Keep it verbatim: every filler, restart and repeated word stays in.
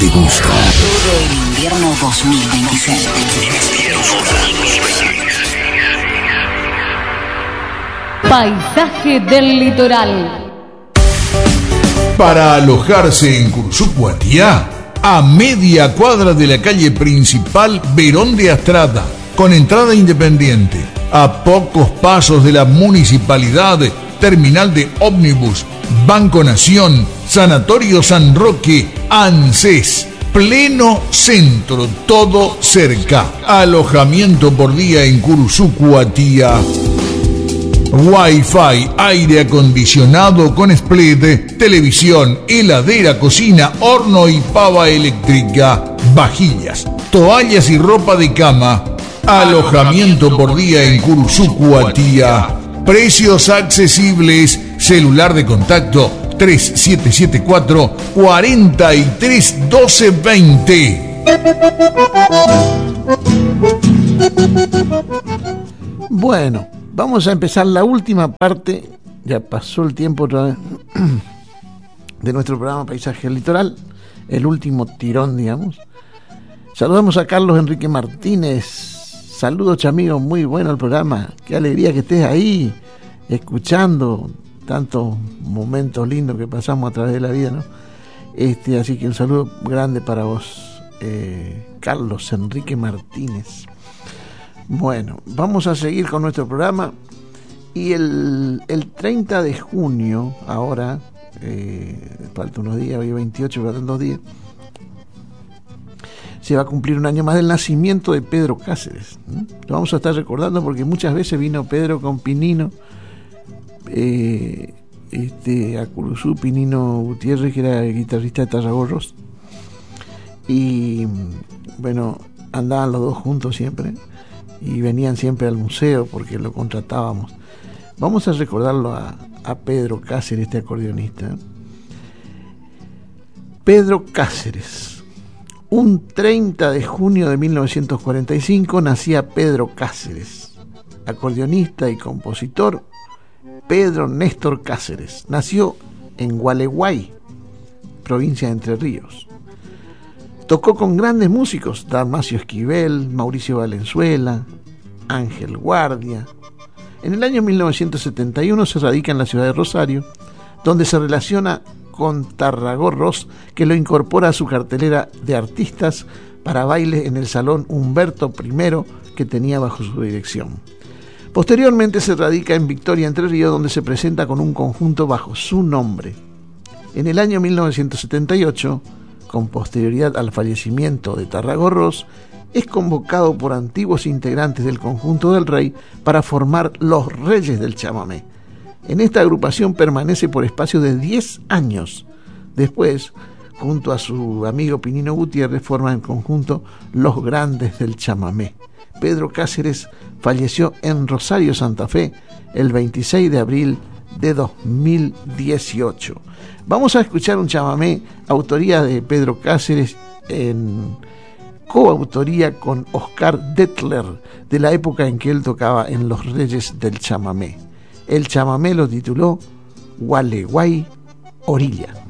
te gusta. Todo el invierno dos mil veintiséis. Paisaje del litoral. Para alojarse en Cursucuatía, a media cuadra de la calle principal Verón de Astrada, con entrada independiente, a pocos pasos de la municipalidad, terminal de ómnibus, Banco Nación, Sanatorio San Roque, ANSES, pleno centro, todo cerca. Alojamiento por día en Cursucuatía. Wi-Fi, aire acondicionado con split, televisión, heladera, cocina, horno y pava eléctrica, vajillas, toallas y ropa de cama. Alojamiento por día en Cursucuatía. Precios accesibles. Celular de contacto tres siete siete cuatro, cuatro tres, uno dos dos cero. Bueno, vamos a empezar la última parte. Ya pasó el tiempo otra vez de nuestro programa Paisaje del Litoral. El último tirón, digamos. Saludamos a Carlos Enrique Martínez. Saludos, chamigo, muy bueno el programa. Qué alegría que estés ahí, escuchando tantos momentos lindos que pasamos a través de la vida, ¿no? Este, así que un saludo grande para vos, eh, Carlos Enrique Martínez. Bueno, vamos a seguir con nuestro programa. Y el, el treinta de junio, ahora, eh, falta unos días, hoy veintiocho, faltan dos días, se va a cumplir un año más del nacimiento de Pedro Cáceres. ¿Mm? Lo vamos a estar recordando porque muchas veces vino Pedro con Pinino, eh, este, a Curuzú, Pinino Gutiérrez, que era el guitarrista de Tarragorros, y bueno, andaban los dos juntos siempre y venían siempre al museo porque lo contratábamos. Vamos a recordarlo a, a Pedro Cáceres, este acordeonista. Pedro Cáceres. Un treinta de junio de mil novecientos cuarenta y cinco nacía Pedro Cáceres, acordeonista y compositor. Pedro Néstor Cáceres nació en Gualeguay, provincia de Entre Ríos. Tocó con grandes músicos: Dalmacio Esquivel, Mauricio Valenzuela, Ángel Guardia. En el año mil novecientos setenta y uno se radica en la ciudad de Rosario, donde se relaciona con Tarragorros, que lo incorpora a su cartelera de artistas para baile en el Salón Humberto primero que tenía bajo su dirección. Posteriormente se radica en Victoria, Entre Ríos, donde se presenta con un conjunto bajo su nombre. En el año mil novecientos setenta y ocho, con posterioridad al fallecimiento de Tarragorros, es convocado por antiguos integrantes del Conjunto del Rey para formar Los Reyes del Chamamé. En esta agrupación permanece por espacio de diez años. Después, junto a su amigo Pinino Gutiérrez, forman el conjunto Los Grandes del Chamamé. Pedro Cáceres falleció en Rosario, Santa Fe, el veintiséis de abril de dos mil dieciocho. Vamos a escuchar un chamamé, autoría de Pedro Cáceres, en coautoría con Oscar Detler, de la época en que él tocaba en Los Reyes del Chamamé. El chamamé lo tituló Gualeguay Orilla.